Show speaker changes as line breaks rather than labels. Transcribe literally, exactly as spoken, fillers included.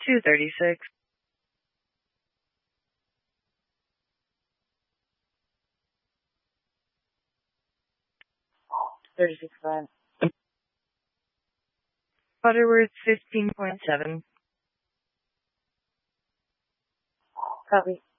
two thirty-six. thirty-six five. Butterworth fifteen point seven.
Copy.